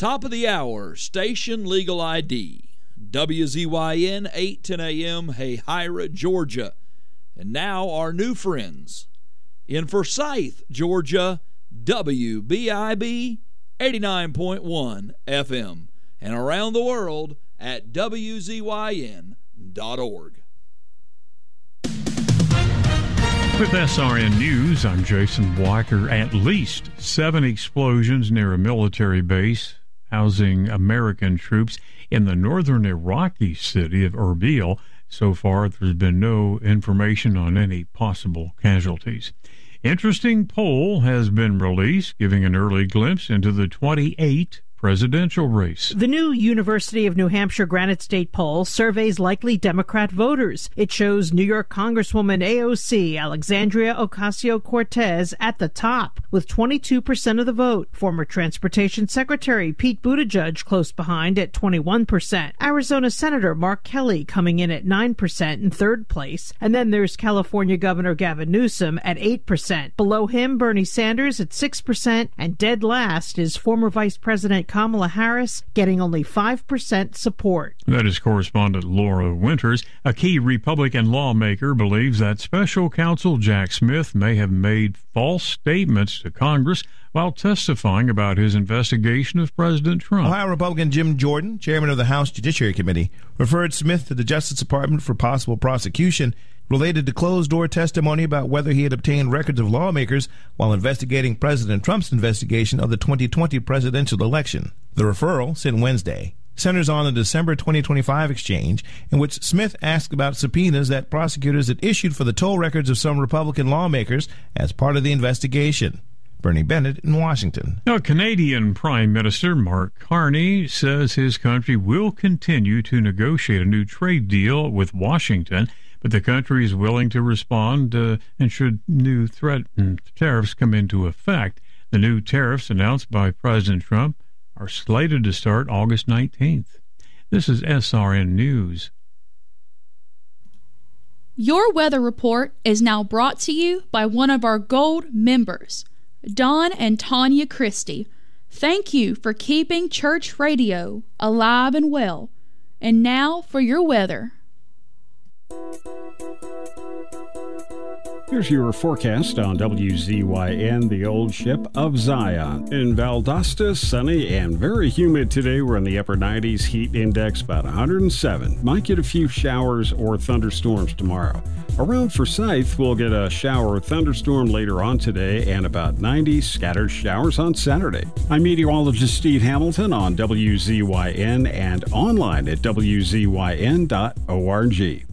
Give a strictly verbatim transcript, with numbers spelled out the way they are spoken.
Top of the hour, Station Legal I D. W Z Y N, eight ten a.m., Hayhira, Georgia. And now our new friends. In Forsyth, Georgia, W B I B eighty-nine point one F M. And around the world at W Z Y N dot org. With S R N News, I'm Jason Blacker. At least seven explosions near a military base housing American troops in the northern Iraqi city of Erbil. So far, there's been no information on any possible casualties. Interesting poll has been released, giving an early glimpse into the twenty-eight presidential race. The new University of New Hampshire Granite State poll surveys likely Democrat voters. It shows New York Congresswoman A O C Alexandria Ocasio-Cortez at the top with twenty-two percent of the vote. Former Transportation Secretary Pete Buttigieg close behind at twenty-one percent. Arizona Senator Mark Kelly coming in at nine percent in third place. And then there's California Governor Gavin Newsom at eight percent. Below him, Bernie Sanders at six percent. And dead last is former Vice President Kamala Harris, getting only five percent support. That is correspondent Laura Winters. A key Republican lawmaker believes that Special Counsel Jack Smith may have made false statements to Congress while testifying about his investigation of President Trump. Ohio Republican Jim Jordan, chairman of the House Judiciary Committee, referred Smith to the Justice Department for possible prosecution related to closed-door testimony about whether he had obtained records of lawmakers while investigating President Trump's investigation of the twenty twenty presidential election. The referral, sent Wednesday, centers on the December twenty twenty-five exchange in which Smith asked about subpoenas that prosecutors had issued for the toll records of some Republican lawmakers as part of the investigation. Bernie Bennett in Washington. Now, Canadian Prime Minister Mark Carney says his country will continue to negotiate a new trade deal with Washington, but the country is willing to respond uh, and should new threat and tariffs come into effect. The new tariffs announced by President Trump are slated to start August nineteenth. This is S R N News. Your weather report is now brought to you by one of our Gold members, Don and Tanya Christie. Thank you for keeping church radio alive and well. And now for your weather. Here's your forecast on W Z Y N, the old ship of Zion. In Valdosta, sunny and very humid today. We're in the upper nineties, heat index about one hundred seven. Might get a few showers or thunderstorms tomorrow. Around Forsyth, we'll get a shower or thunderstorm later on today and about ninety scattered showers on Saturday. I'm meteorologist Steve Hamilton on W Z Y N and online at W Z Y N dot org.